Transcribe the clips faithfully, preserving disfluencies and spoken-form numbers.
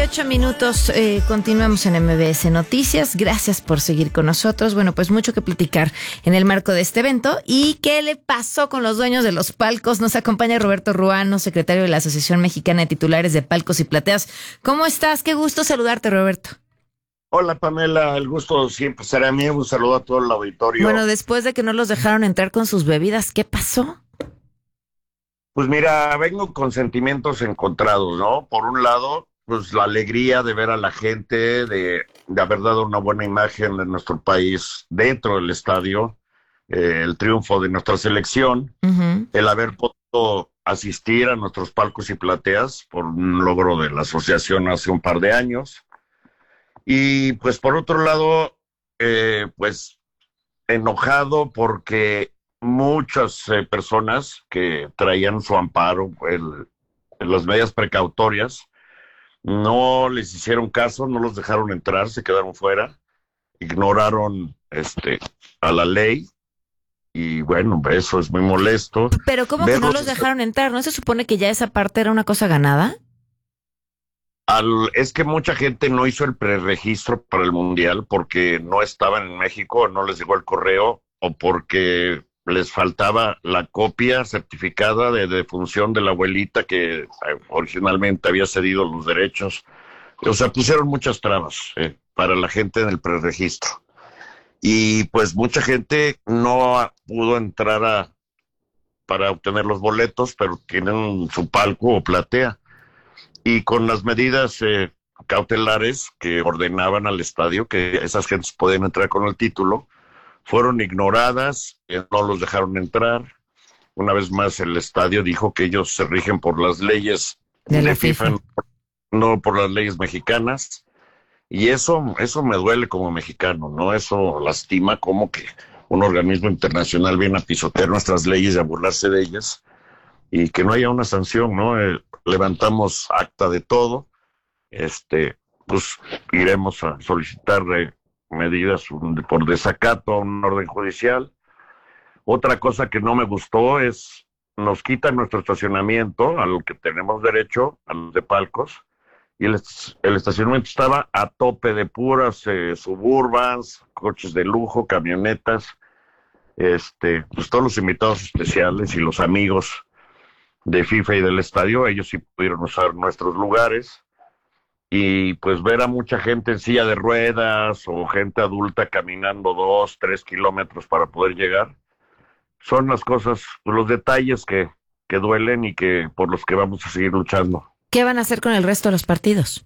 ocho minutos, eh, continuamos en M B S Noticias. Gracias por seguir con nosotros. Bueno, pues mucho que platicar en el marco de este evento. ¿Y qué le pasó con los dueños de los palcos? Nos acompaña Roberto Ruano, secretario de la Asociación Mexicana de Titulares de Palcos y Plateas. ¿Cómo estás? Qué gusto saludarte, Roberto. Hola, Pamela, el gusto siempre será mío. Un saludo a todo el auditorio. Bueno, después de que no los dejaron entrar con sus bebidas, ¿qué pasó? Pues mira, vengo con sentimientos encontrados, ¿no? Por un lado, pues la alegría de ver a la gente, de, de haber dado una buena imagen de nuestro país dentro del estadio, eh, el triunfo de nuestra selección, uh-huh. el haber podido asistir a nuestros palcos y plateas por un logro de la asociación hace un par de años. Y pues por otro lado, eh, pues enojado porque muchas eh, personas que traían su amparo, el, las medidas precautorias, no les hicieron caso, no los dejaron entrar, se quedaron fuera, ignoraron este a la ley y bueno, eso es muy molesto. Pero ¿cómo que no los dejaron entrar? ¿No se supone que ya esa parte era una cosa ganada? Al, es que mucha gente no hizo el preregistro para el Mundial porque no estaban en México, no les llegó el correo o porque les faltaba la copia certificada de defunción de la abuelita que originalmente había cedido los derechos. O sea, pusieron muchas trabas eh, para la gente en el preregistro. Y pues mucha gente no pudo entrar a, para obtener los boletos, pero tienen su palco o platea. Y con las medidas eh, cautelares que ordenaban al estadio, que esas gentes podían entrar con el título, fueron ignoradas, eh, no los dejaron entrar. Una vez más el estadio dijo que ellos se rigen por las leyes de la FIFA, FIFA no por las leyes mexicanas. Y eso, eso me duele como mexicano, ¿no? Eso lastima como que un organismo internacional viene a pisotear nuestras leyes y a burlarse de ellas y que no haya una sanción, ¿no? Eh, levantamos acta de todo, este, pues iremos a solicitar eh, medidas por desacato a un orden judicial. Otra cosa que no me gustó es, nos quitan nuestro estacionamiento, a lo que tenemos derecho, a los de palcos, y el, el estacionamiento estaba a tope de puras eh, suburbans, coches de lujo, camionetas, este, pues todos los invitados especiales y los amigos de FIFA y del estadio, ellos sí pudieron usar nuestros lugares. Y pues ver a mucha gente en silla de ruedas o gente adulta caminando dos, tres kilómetros para poder llegar, son las cosas, los detalles que, que duelen y que por los que vamos a seguir luchando. ¿Qué van a hacer con el resto de los partidos?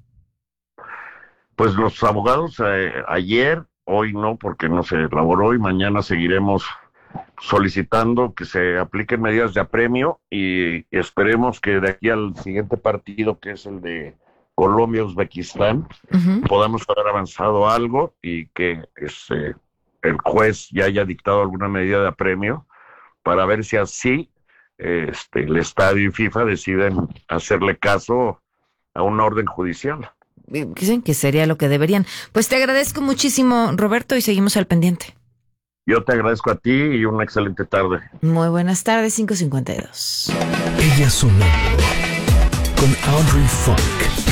Pues los abogados eh, ayer, hoy no porque no se elaboró y mañana seguiremos solicitando que se apliquen medidas de apremio y esperemos que de aquí al siguiente partido, que es el de Colombia-Uzbekistán, uh-huh. podamos haber avanzado algo y que este, el juez ya haya dictado alguna medida de apremio para ver si así este, el estadio y FIFA deciden hacerle caso a una orden judicial. Dicen que sería lo que deberían. Pues te agradezco muchísimo, Roberto, y seguimos al pendiente. Yo te agradezco a ti y una excelente tarde. Muy buenas tardes, cinco cincuenta y dos. Ella sonando con Audrey Funk.